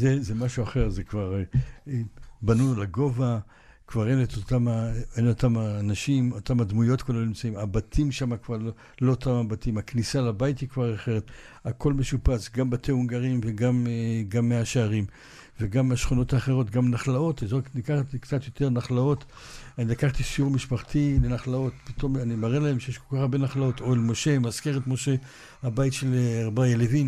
זה משהו אחר, זה כבר בנו לגובה, כבר אין אותם האנשים, אותם הדמויות כבר לא נמצאים, הבתים שם כבר לא אותם הבתים, הכניסה לבית היא כבר אחרת, הכל משופץ, גם בתי הונגרים וגם מהשערים, וגם מהשכונות האחרות, גם נחלאות, ניקחתי קצת יותר נחלאות, אני לקחתי שיעור משפחתי לנחלאות, פתאום אני מראה להם שיש כל כך הרבה נחלאות, אוהל משה, מזכרת משה, הבית של רבי לוין,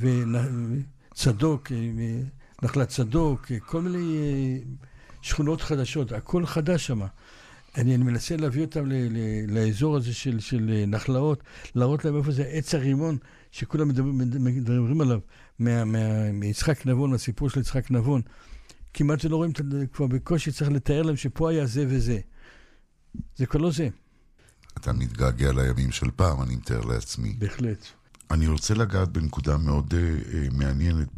וצדוק, נחלת צדוק, כל מיני שכונות חדשות, הכל חדש שם. אני מנסה להביא אותם לאזור הזה של נחלאות, להראות להם איפה זה עץ הרימון, שכולם מדברים עליו, מיצחק נבון, מהסיפור של יצחק נבון. כמעט שלא רואים, כבר בקושי צריך לתאר להם שפה היה זה וזה. זה כבר לא זה. אתה מתגעגע לימים של פעם, אני מתאר לעצמי. בהחלט. אני רוצה לגעת בנקודה מאוד מעניינת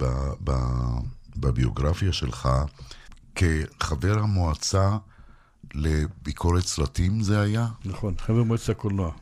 בביוגרפיה שלך, כחבר המועצה לביקורת סרטים זה היה? נכון, חבר מועצת הקולנוע.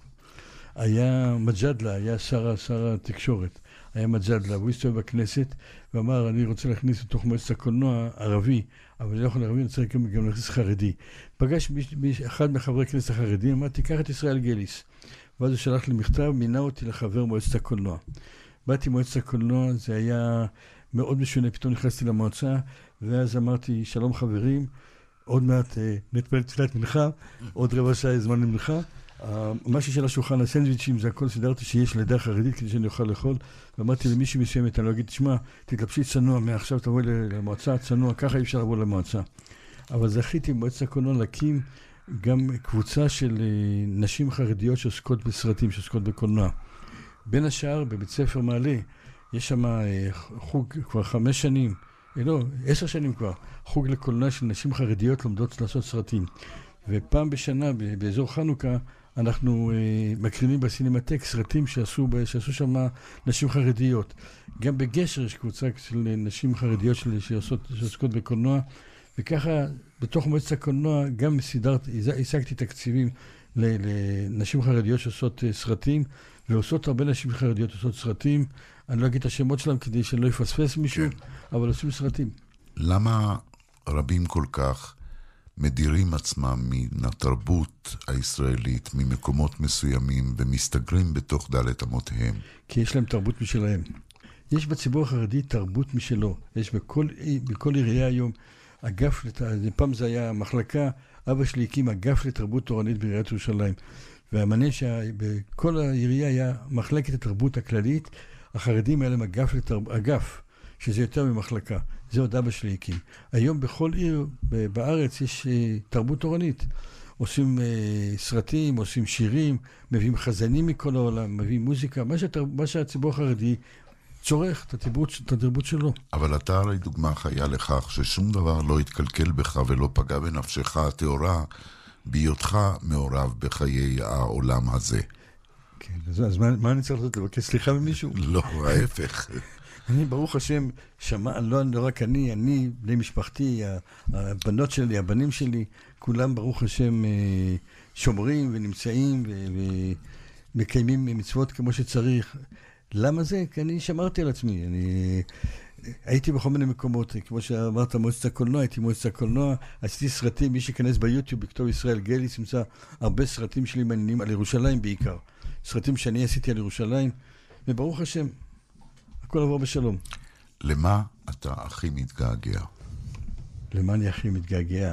היה מג'דלה, היה שר התקשורת, היה מג'דלה, הוא הסתובב בכנסת ואמר, אני רוצה להכניס לתוך מועצת הקולנוע ערבי, אבל אני לא יכול ערבי, אני צריך גם להכניס חרדי. פגש אחד מחברי הכנסת החרדים, אמר, תיקח את ישראל גליס. ואז הוא שלח לי מכתב, מינה אותי לחבר מועצת הקולנוע. באתי מועצת הקולנוע, זה היה מאוד משונה, פתאום נכנסתי למועצה, ואז אמרתי, שלום חברים, עוד מעט נתפלל תפילת מנחה, עוד רבע שעה זמן למנחה. מה שיש על השולחן, הסנדוויצ'ים, זה הכל סידרתי שיש לידה חרדית כדי שאני אוכל לאכול, ואמרתי למישהו מסוימת, אני לא אגיד, תשמע, תתלבשי צנוע, מעכשיו תבואי למועצה, צנוע, ככה אי אפשר לבוא למועצה. אבל זכיתי במועצת הקולנוע להקים גם קבוצה של נשים חרדיות שעוסקות בסרטים, שעוסקות בקולנוע. בין השאר, בבית ספר מעלה, יש שם חוג כבר 5 שנים, לא, 10 שנים כבר, חוג לקולנוע של נשים חרדיות לומדות לעשות סרטים. ופעם בשנה, באזור חנוכה, אנחנו מקרינים בסינמטק סרטים שעשו שם נשים חרדיות. גם בגשר יש קבוצה של נשים חרדיות שעוסקות בקולנוע, וככה בתוך מועצת הקולנוע גם השגתי תקציבים לנשים חרדיות שעושות סרטים, ועושות הרבה נשים חרדיות שעושות סרטים. אני לא אגיד את השמות שלהם כדי שלא יפספס מישהו, אבל עושים סרטים. למה רבים כל כך מדירים עצמם מן התרבות הישראלית, ממקומות מסוימים, ומסתגרים בתוך דלת אמותיהם? כי יש להם תרבות משלהם. יש בציבור החרדי תרבות משלו. יש בכל עירייה היום אגף, פעם זה היה מחלקה, אבא שלי הקים אגף לתרבות תורנית בעיריית ירושלים. והמעניין שבכל העירייה היה מחלקת התרבות הכללית, החרדים היה להם אגף, שזה יותר ממחלקה. זה עוד אבא שלי הקים. היום בכל עיר בארץ יש תרבות תורנית. עושים סרטים, עושים שירים, מביאים חזנים מכל העולם, מביאים מוזיקה, מה שהציבור החרדי צורך, את התרבות שלו. אבל אתה הרי דוגמה חיה לכך ששום דבר לא יתקלקל בך ולא פגע בנפשך התיאורה, בהיותך מעורב בחיי העולם הזה. כן, אז מה אני צריך לעשות? לבקש סליחה ממישהו? לא, ההפך. אני, ברוך השם, לא רק אני, בני משפחתי, הבנות שלי, הבנים שלי, כולם, ברוך השם, שומרים ונמצאים ומקיימים מצוות כמו שצריך. למה זה? כי אני שמרתי על עצמי. הייתי בכל מיני מקומות, כמו שאמרת, מועצת הקולנוע, הייתי מועצת הקולנוע, עשיתי סרטים, מי שכנס ביוטיוב, בכתוב ישראל גליס, ימצא הרבה סרטים שלי מעניינים על ירושלים בעיקר. סרטים שאני עשיתי על ירושלים, וברוך השם, הכל עבור בשלום. למה אתה הכי מתגעגע? למה אני הכי מתגעגע?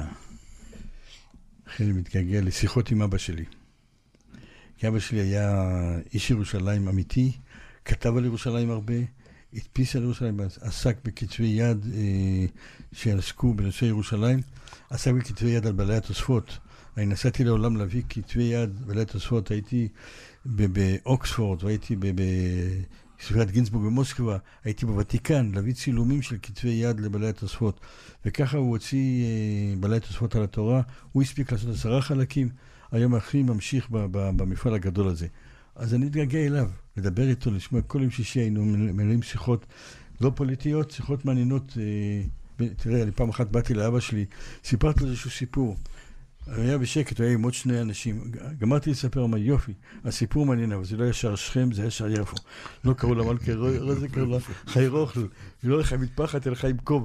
הכי מתגעגע לשיחות עם אבא שלי. כי אבא שלי היה איש ירושלים אמיתי, כתב על ירושלים הרבה, הדפיס על ירושלים, עסק בכתבי יד שעסקו בנושא ירושלים, עסק בכתבי יד על בעלי התוספות. אני נסעתי לעולם להביא כתבי יד בעלי התוספות, הייתי באוקספורד, והייתי בספריית גינסבורג במוסקבה, הייתי בוותיקן, להביא צילומים של כתבי יד לבעלי התוספות, וככה הוא הוציא בעלי התוספות על התורה, הוא הספיק לעשות 10 חלקים, היום הכי ממשיך במפעל הגדול הזה. אז אני מתגעגע אליו, לדבר איתו, לשמוע כל יום שישי, היינו מנהלים שיחות לא פוליטיות, שיחות מעניינות. תראה, אני פעם אחת באתי לאבא שלי, סיפרתי לו איזשהו סיפור, היה בשקט, הוא היה עם עוד 2 אנשים, גמרתי לספר מה יופי, הסיפור מעניין, אבל זה לא היה שער שכם, זה היה שער יפו, לא קראו לה מלכה, זה קראו לה חי רוכל, ולא לך מטפחת, אלא חי עם כובע.